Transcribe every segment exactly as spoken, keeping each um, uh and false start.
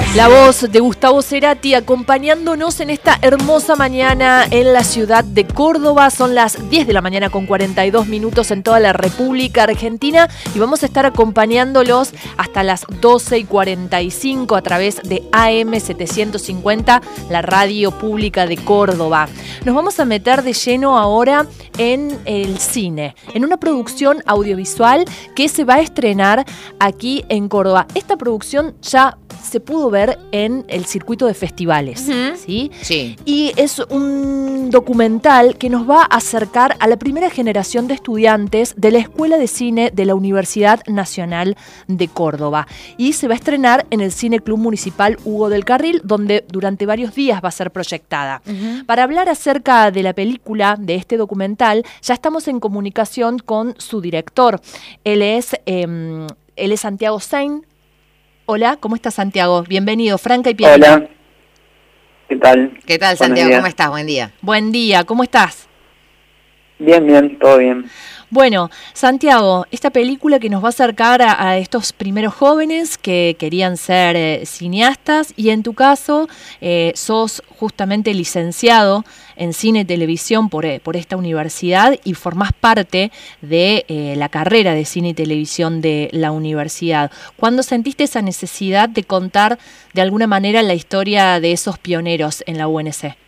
La voz de Gustavo Cerati acompañándonos en esta hermosa mañana en la ciudad de Córdoba. Son las diez de la mañana con cuarenta y dos minutos en toda la República Argentina y vamos a estar acompañándolos hasta las doce y cuarenta y cinco a través de A M setecientos cincuenta, la radio pública de Córdoba. Nos vamos a meter de lleno ahora en el cine, en una producción audiovisual que se va a estrenar aquí en Córdoba. Esta producción ya se pudo ver en el circuito de festivales, uh-huh. ¿sí? Sí. Y es un documental que nos va a acercar a la primera generación de estudiantes de la Escuela de Cine de la Universidad Nacional de Córdoba. Y se va a estrenar en el Cine Club Municipal Hugo del Carril, donde durante varios días va a ser proyectada. Uh-huh. Para hablar acerca de la película, de este documental, ya estamos en comunicación con su director. Él es, eh, él es Santiago Sein. Hola, ¿cómo estás, Santiago? Bienvenido, Franca y Piedra. Hola, ¿qué tal? ¿Qué tal, Santiago? ¿Cómo estás? Buen día. Buen día, ¿cómo estás? Bien, bien, todo bien. Bueno, Santiago, esta película que nos va a acercar a, a estos primeros jóvenes que querían ser eh, cineastas, y en tu caso eh, sos justamente licenciado en cine y televisión por, eh, por esta universidad y formás parte de eh, la carrera de cine y televisión de la universidad. ¿Cuándo sentiste esa necesidad de contar de alguna manera la historia de esos pioneros en la U N C?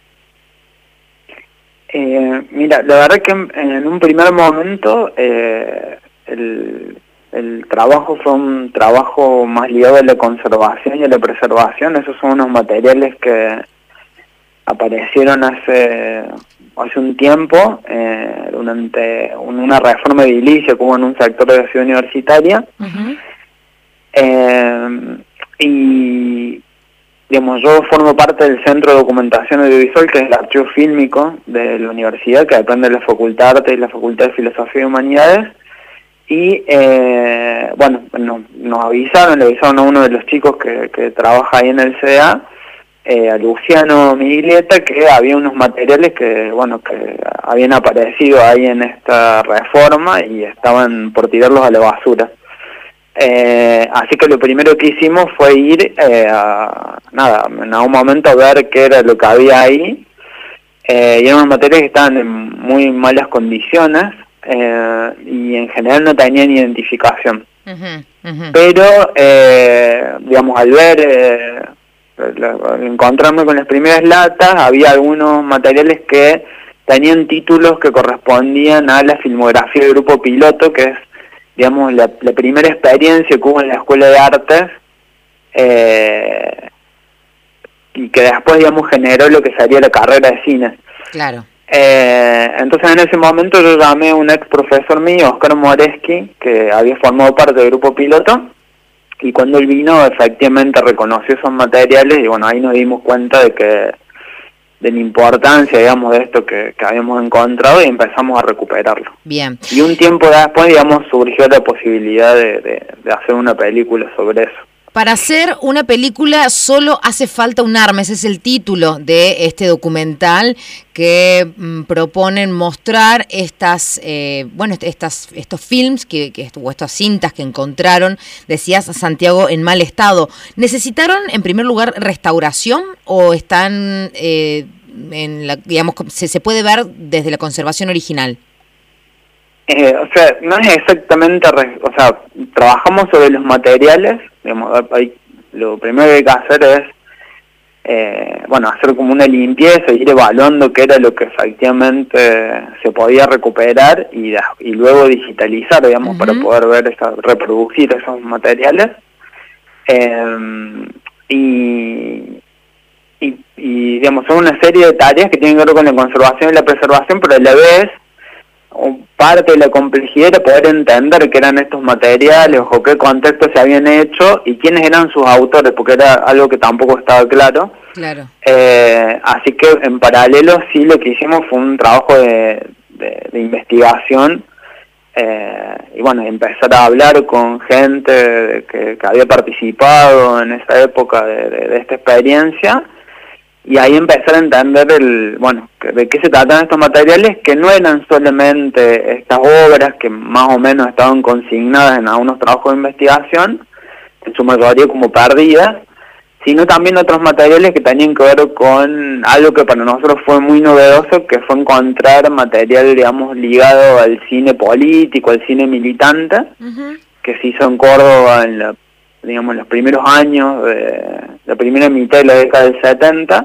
Eh, mira, la verdad que en, en un primer momento eh, el, el trabajo fue un trabajo más ligado a la conservación y a la preservación. Esos son unos materiales que aparecieron hace hace un tiempo eh, durante una reforma edilicia que hubo en un sector de la ciudad universitaria. Uh-huh. eh, y digamos, yo formo parte del Centro de Documentación Audiovisual, que es el archivo fílmico de la universidad, que depende de la Facultad de Arte y la Facultad de Filosofía y Humanidades. Y, eh, bueno, nos, nos avisaron, le avisaron a uno de los chicos que, que trabaja ahí en el C D A, eh, a Luciano Miglieta, que había unos materiales que, bueno, que habían aparecido ahí en esta reforma y estaban por tirarlos a la basura. Eh, así que lo primero que hicimos fue ir eh, a, nada, en algún momento a ver qué era lo que había ahí, eh, y eran unos materiales que estaban en muy malas condiciones eh, y en general no tenían identificación. Uh-huh, uh-huh. Pero, eh, digamos, al ver, eh, al encontrarme con las primeras latas, había algunos materiales que tenían títulos que correspondían a la filmografía del Grupo Piloto, que es, digamos, la, la primera experiencia que hubo en la Escuela de Artes, eh, y que después, digamos, generó lo que sería la carrera de cine. Claro. Eh, entonces, en ese momento yo llamé a un ex profesor mío, Oscar Moreski, que había formado parte del Grupo Piloto, y cuando él vino, efectivamente reconoció esos materiales, y bueno, ahí nos dimos cuenta de que de la importancia, digamos, de esto que, que habíamos encontrado, y empezamos a recuperarlo. Bien. Y un tiempo después, digamos, surgió la posibilidad de, de, de hacer una película sobre eso. Para hacer una película solo hace falta un arma, ese es el título de este documental que mm, proponen mostrar estas, eh, bueno, estas, estos films que, que, o estas cintas que encontraron, decías, Santiago, en mal estado. ¿Necesitaron, en primer lugar, restauración o están, eh, en la, digamos, se, se puede ver desde la conservación original? Eh, o sea, no es exactamente, o sea, trabajamos sobre los materiales, digamos, hay, lo primero que hay que hacer es, eh, bueno, hacer como una limpieza, ir evaluando qué era lo que efectivamente se podía recuperar y, y luego digitalizar, digamos, uh-huh. para poder ver, esa, reproducir esos materiales. Eh, y, y, y, digamos, son una serie de tareas que tienen que ver con la conservación y la preservación, pero a la vez parte de la complejidad era poder entender qué eran estos materiales, o qué contexto se habían hecho y quiénes eran sus autores, porque era algo que tampoco estaba claro. Claro. Eh, así que en paralelo sí lo que hicimos fue un trabajo de, de, de investigación, eh, y bueno, empezar a hablar con gente que, que había participado en esa época de, de, de esta experiencia. Y ahí empezar a entender el, bueno, de qué se tratan estos materiales, que no eran solamente estas obras que más o menos estaban consignadas en algunos trabajos de investigación, en su mayoría como perdidas, sino también otros materiales que tenían que ver con algo que para nosotros fue muy novedoso, que fue encontrar material, digamos, ligado al cine político, al cine militante, uh-huh. que se hizo en Córdoba en la, digamos, en los primeros años, de la primera mitad de la década del setenta,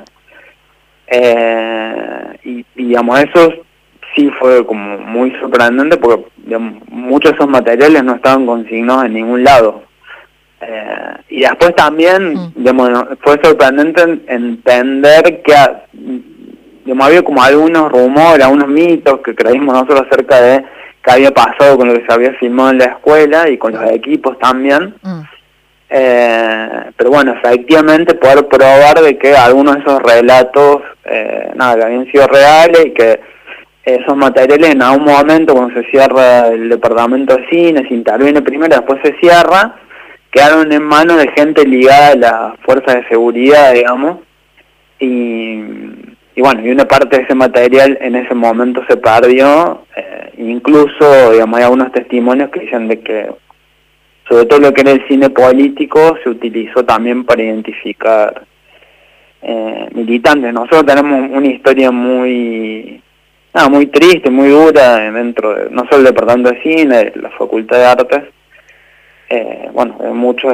eh, y, y digamos, eso sí fue como muy sorprendente, porque digamos, muchos de esos materiales no estaban consignados en ningún lado. Eh, y después también, mm. digamos, fue sorprendente entender que digamos, había como algunos rumores, algunos mitos que creímos nosotros acerca de qué había pasado con lo que se había filmado en la escuela y con los equipos también. Mm. Eh, pero bueno, efectivamente poder probar de que algunos de esos relatos, eh, nada, que habían sido reales y que esos materiales en algún momento, cuando se cierra el departamento de cine, se interviene primero, después se cierra, quedaron en manos de gente ligada a las fuerzas de seguridad, digamos, y, y bueno, y una parte de ese material en ese momento se perdió, eh, incluso, digamos, hay algunos testimonios que dicen de que, sobre todo lo que era el cine político, se utilizó también para identificar eh, militantes. Nosotros tenemos una historia muy, nada, muy triste, muy dura, dentro de, no solo del departamento de cine, de la Facultad de Artes, Eh, bueno, muchos